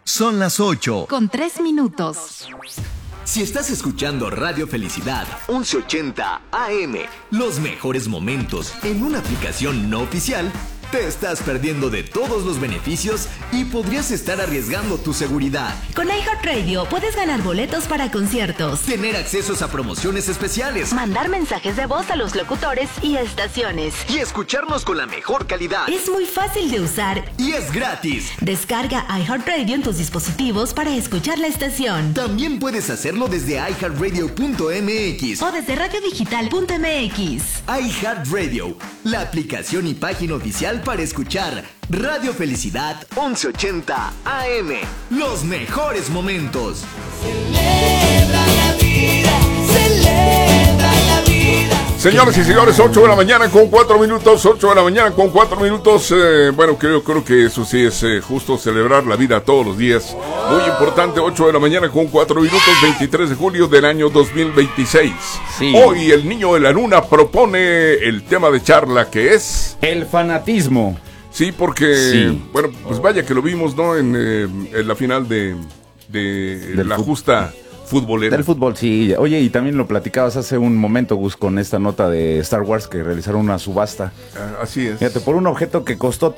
Son las 8. Con 3 minutos. Si estás escuchando Radio Felicidad 1180 AM, los mejores momentos en una aplicación no oficial, te estás perdiendo de todos los beneficios y podrías estar arriesgando tu seguridad. Con iHeartRadio puedes ganar boletos para conciertos, Tener accesos a promociones especiales mandar mensajes de voz a los locutores y estaciones. y escucharnos con la mejor calidad. Es muy fácil de usar. Y es gratis. Descarga iHeartRadio en tus dispositivos para escuchar la estación. También puedes hacerlo desde iHeartRadio.mx. O desde radiodigital.mx. iHeartRadio, la aplicación y página oficial para escuchar Radio Felicidad 1180 AM. Los mejores momentos. Celebra la vida, celebra la vida. Señoras y señores, 8 de la mañana con 4 minutos, 8 de la mañana con 4 minutos. Bueno, creo que eso sí es justo, celebrar la vida todos los días. Muy importante, 8 de la mañana con 4 minutos, 23 de julio del año 2026. Sí. Hoy el niño de la luna propone el tema de charla que es... El fanatismo. Sí, porque, Sí. bueno, pues vaya que lo vimos, ¿no? En la final de la justa futbolera. Del fútbol, sí. Oye, y también lo platicabas hace un momento, Gus, con esta nota de Star Wars que realizaron una subasta. Así es. Fíjate, por un objeto que costó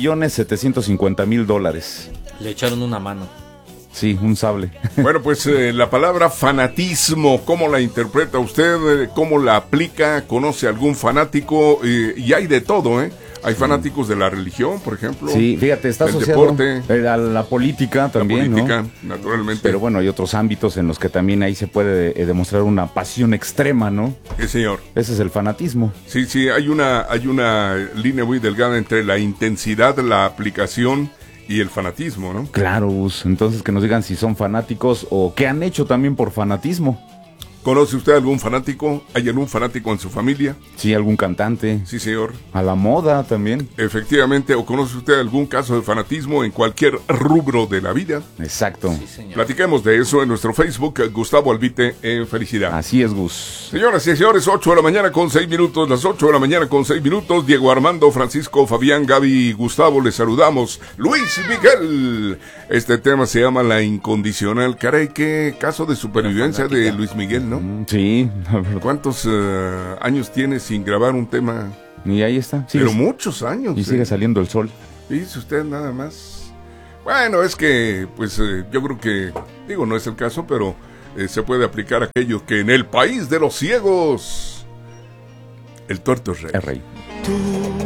$3,750,000. Le echaron una mano. Sí, un sable. Bueno, pues la palabra fanatismo, ¿cómo la interpreta usted? ¿Cómo la aplica? ¿Conoce algún fanático? Y hay de todo, ¿eh? Hay fanáticos de la religión, por ejemplo. Sí, fíjate, está del asociado deporte, a la política también, la política, ¿no? naturalmente. Pero bueno, hay otros ámbitos en los que también ahí se puede demostrar una pasión extrema, ¿no? Sí, señor. Ese es el fanatismo. Sí, hay una línea muy delgada entre la intensidad, la aplicación y el fanatismo, ¿no? Claro, Gus. Entonces que nos digan si son fanáticos o qué han hecho también por fanatismo. ¿Conoce usted algún fanático? ¿Hay algún fanático en su familia? Sí, algún cantante. Sí, señor. A la moda también. Efectivamente, ¿o conoce usted algún caso de fanatismo en cualquier rubro de la vida? Exacto. Sí, señor. Platiquemos de eso en nuestro Facebook, Gustavo Albite en Felicidad. Así es, Gus. Señoras y señores, 8 de la mañana con 6 minutos, las 8 de la mañana con 6 minutos, Diego Armando, Francisco, Fabián, Gaby y Gustavo, les saludamos. Luis Miguel, este tema se llama La Incondicional. Caray, qué caso de supervivencia de Luis Miguel, ¿no? Sí. ¿Cuántos años tiene sin grabar un tema? Y ahí está. Pero muchos años. Y sigue saliendo el sol. Dice usted nada más. Bueno, es que, pues, yo creo que, digo, no es el caso, pero se puede aplicar aquello que en el país de los ciegos, el tuerto es rey. Es rey. Tú